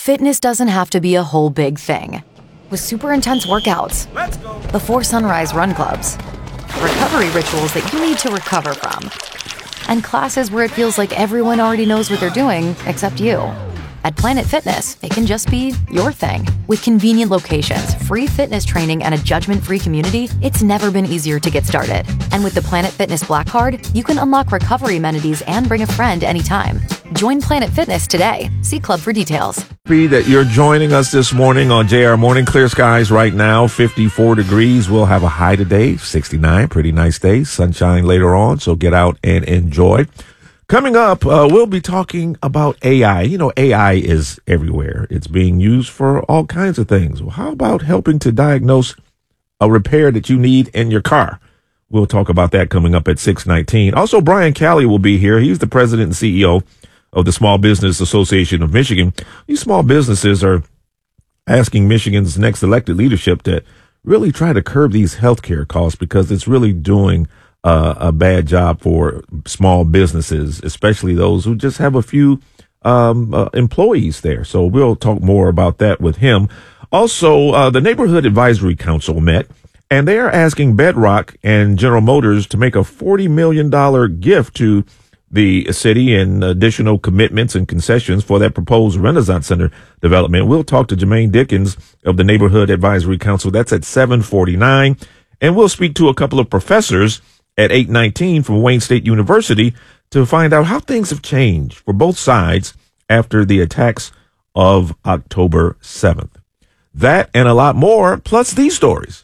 Fitness doesn't have to be a whole big thing. With super intense workouts, before sunrise run clubs, recovery rituals that you need to recover from, and classes where it feels like everyone already knows what they're doing except you. At Planet Fitness, it can just be your thing. With convenient locations, free fitness training, and a judgment-free community, it's never been easier to get started. And with the Planet Fitness Black Card, you can unlock recovery amenities and bring a friend anytime. Join Planet Fitness today. See Club for details. Happy that you're joining us this morning on JR Morning. Clear skies right now, 54 degrees. We'll have a high today, 69. Pretty nice day. Sunshine later on, so get out and enjoy. Coming up, we'll be talking about AI. You know, AI is everywhere. It's being used for all kinds of things. Well, how about helping to diagnose a repair that you need in your car? We'll talk about that coming up at 6:19. Also, Brian Calley will be here. He's the president and CEO of the Small Business Association of Michigan. These small businesses are asking Michigan's next elected leadership to really try to curb these healthcare costs because it's really doing a bad job for small businesses, especially those who just have a few employees there. So we'll talk more about that with him. Also, the Neighborhood Advisory Council met, and they are asking Bedrock and General Motors to make a $40 million gift to the city and additional commitments and concessions for that proposed Renaissance Center development. We'll talk to Jermaine Dickens of the Neighborhood Advisory Council. That's at 7:49. And we'll speak to a couple of professors at 8:19 from Wayne State University to find out how things have changed for both sides after the attacks of October 7th. That and a lot more, plus these stories.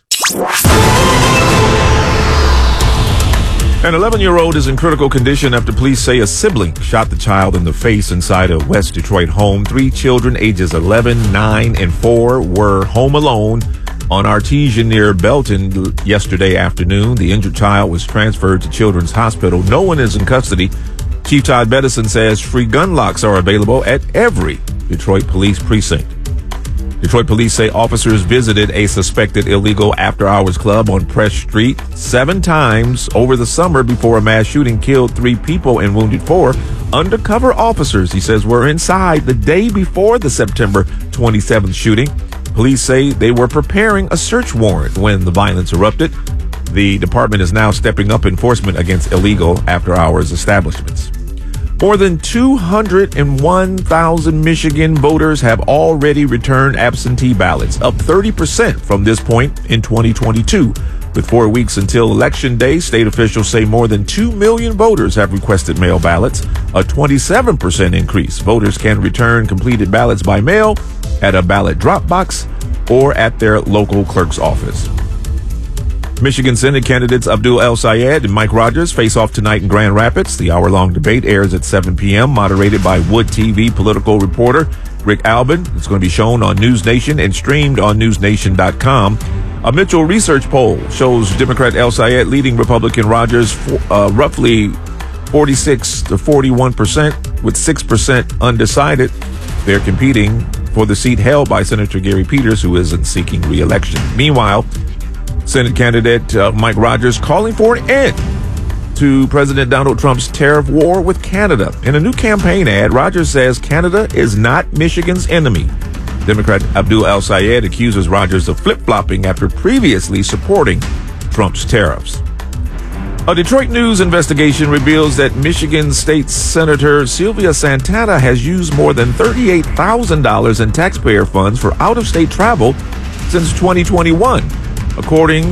An 11-year-old is in critical condition after police say a sibling shot the child in the face inside a West Detroit home. 3 children ages 11, 9, and 4 were home alone on Artesian near Belton yesterday afternoon. The injured child was transferred to Children's Hospital. No one is in custody. Chief Todd Bettison says free gun locks are available at every Detroit police precinct. Detroit police say officers visited a suspected illegal after-hours club on Press Street 7 times over the summer before a mass shooting killed 3 people and wounded 4. Undercover officers, he says, were inside the day before the September 27th shooting. Police say they were preparing a search warrant when the violence erupted. The department is now stepping up enforcement against illegal after-hours establishments. More than 201,000 Michigan voters have already returned absentee ballots, up 30% from this point in 2022. With 4 weeks until Election Day, state officials say more than 2 million voters have requested mail ballots, a 27% increase. Voters can return completed ballots by mail at a ballot drop box or at their local clerk's office. Michigan Senate candidates Abdul El-Sayed and Mike Rogers face off tonight in Grand Rapids. The hour-long debate airs at 7 p.m., moderated by Wood TV political reporter Rick Albin. It's going to be shown on News Nation and streamed on newsnation.com. A Mitchell research poll shows Democrat El-Sayed leading Republican Rogers roughly 46 to 41%, with 6% undecided. They're competing for the seat held by Senator Gary Peters, who isn't seeking re-election. Meanwhile, Senate candidate Mike Rogers calling for an end to President Donald Trump's tariff war with Canada. In a new campaign ad, Rogers says Canada is not Michigan's enemy. Democrat Abdul El-Sayed accuses Rogers of flip-flopping after previously supporting Trump's tariffs. A Detroit News investigation reveals that Michigan State Senator Sylvia Santana has used more than $38,000 in taxpayer funds for out-of-state travel since 2021. Accounting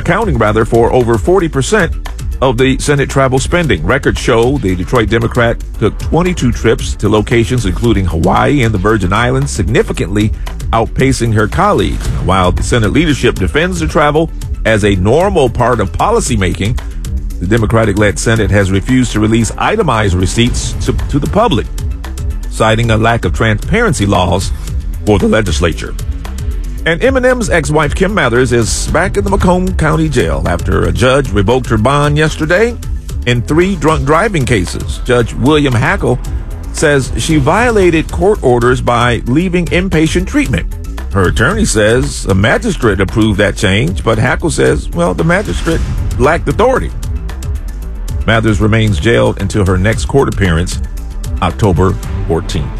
for over 40% of the Senate travel spending. Records show the Detroit Democrat took 22 trips to locations including Hawaii and the Virgin Islands, significantly outpacing her colleagues. While the Senate leadership defends the travel as a normal part of policymaking, the Democratic-led Senate has refused to release itemized receipts to the public, citing a lack of transparency laws for the legislature. And Eminem's ex-wife Kim Mathers is back in the Macomb County Jail after a judge revoked her bond yesterday in 3 drunk driving cases. Judge William Hackle says she violated court orders by leaving inpatient treatment. Her attorney says a magistrate approved that change, but Hackle says, well, the magistrate lacked authority. Mathers remains jailed until her next court appearance, October 14th.